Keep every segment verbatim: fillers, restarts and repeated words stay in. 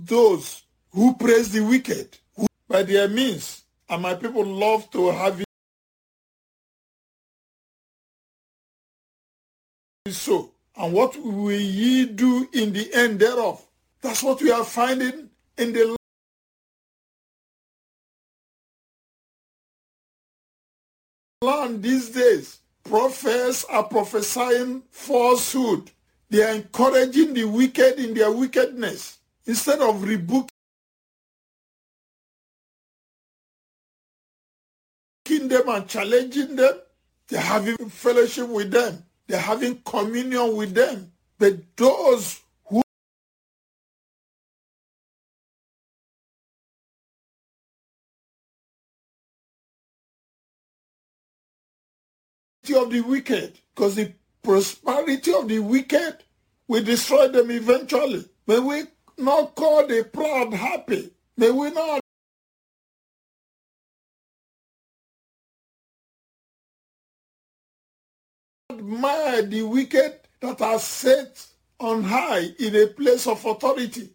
those who praise the wicked who, by their means, and my people love to have it so. And what will ye do in the end thereof? That's what we are finding in the land these days. Prophets are prophesying falsehood. They are encouraging the wicked in their wickedness instead of rebuking them and challenging them. They're having fellowship with them. They're having communion with them. But those who of the wicked, because the prosperity of the wicked will destroy them eventually. May we not call the proud happy. May we not admire the wicked that are set on high in a place of authority.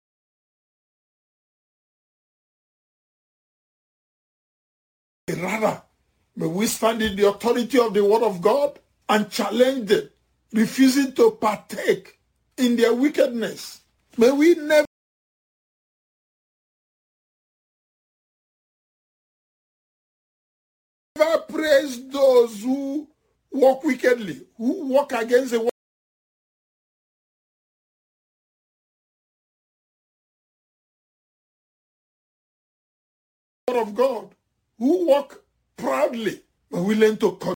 Rather, may we stand in the authority of the word of God and challenge them, refusing to partake in their wickedness. May we never praise those who walk wickedly, who walk against the word of God, who walk proudly. But we learn to